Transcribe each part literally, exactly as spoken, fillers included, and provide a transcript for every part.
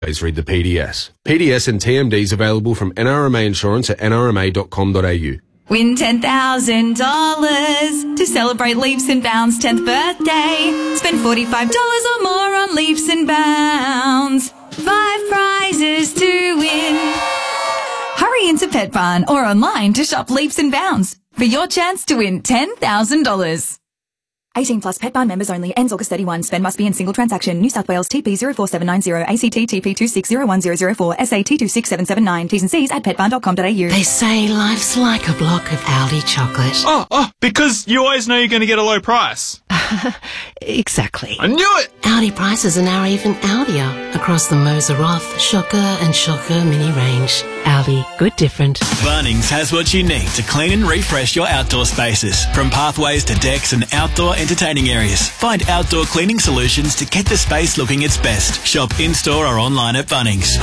Please read the P D S. P D S and T M Ds available from N R M A Insurance at n r m a dot com dot a u. Win ten thousand dollars to celebrate Leaps and Bounds' tenth birthday. Spend forty-five dollars or more on Leaps and Bounds. Five prizes to win. Hurry into Pet Barn or online to shop Leaps and Bounds for your chance to win ten thousand dollars. eighteen plus Pet Barn members only. Ends August thirty-first. Spend must be in single transaction. New South Wales T P zero four seven nine zero, A C T T P two six zero one zero zero four, S A T two six seven seven nine. T's and C's at pet barn dot com dot a u. They say life's like a block of Aldi chocolate. Oh, oh, because you always know you're going to get a low price. Exactly. I knew it! Aldi prices are now even Aldier across the Moser Roth, Shocker and Shocker mini range. Aldi, good different. Bunnings has what you need to clean and refresh your outdoor spaces. From pathways to decks and outdoor entertaining areas. Find outdoor cleaning solutions to get the space looking its best. Shop in-store or online at Bunnings.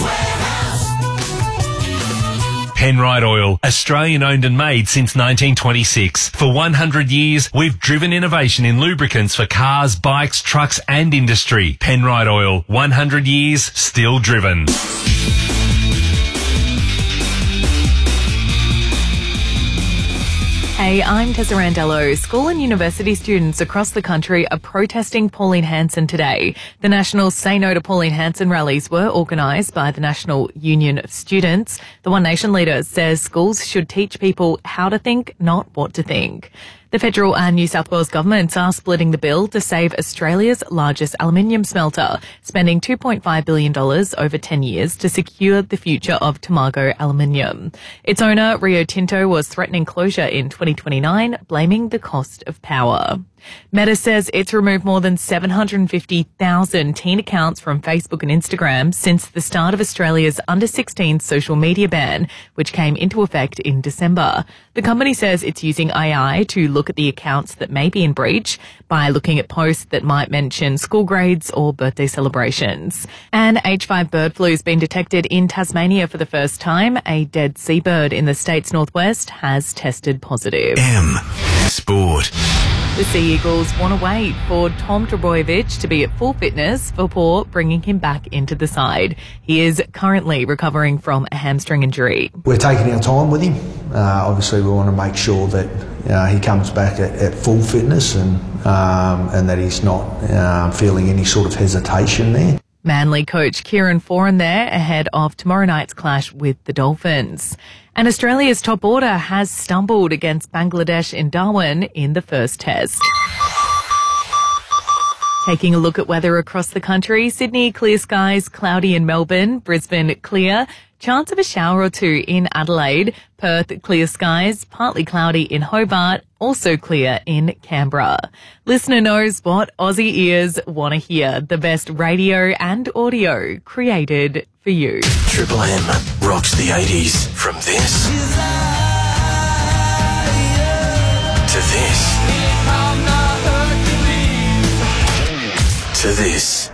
Penrite Oil, Australian owned and made since nineteen twenty-six. For one hundred years, we've driven innovation in lubricants for cars, bikes, trucks and industry. Penrite Oil, one hundred years, still driven. Hey, I'm Tessa Randello. School and university students across the country are protesting Pauline Hanson today. The national Say No to Pauline Hanson rallies were organised by the National Union of Students. The One Nation leader says schools should teach people how to think, not what to think. The federal and New South Wales governments are splitting the bill to save Australia's largest aluminium smelter, spending two point five billion dollars over ten years to secure the future of Tomago Aluminium. Its owner, Rio Tinto, was threatening closure in twenty twenty-nine, blaming the cost of power. Meta says it's removed more than seven hundred fifty thousand teen accounts from Facebook and Instagram since the start of Australia's under sixteen social media ban, which came into effect in December. The company says it's using A I to look at the accounts that may be in breach by looking at posts that might mention school grades or birthday celebrations. And H five bird flu has been detected in Tasmania for the first time. A dead seabird in the state's northwest has tested positive. M. Sport. The Sea Eagles want to wait for Tom Trbojevic to be at full fitness before bringing him back into the side. He is currently recovering from a hamstring injury. We're taking our time with him. Uh, obviously, we want to make sure that uh, he comes back at, at full fitness and um, and that he's not uh, feeling any sort of hesitation there. Manly coach Kieran Foran there ahead of tomorrow night's clash with the Dolphins. And Australia's top order has stumbled against Bangladesh in Darwin in the first test. Taking a look at weather across the country, Sydney, clear skies, cloudy in Melbourne, Brisbane, clear, chance of a shower or two in Adelaide, Perth, clear skies, partly cloudy in Hobart, also clear in Canberra. Listener knows what Aussie ears want to hear, the best radio and audio created for you. Triple M rocks the eighties from this to this to this.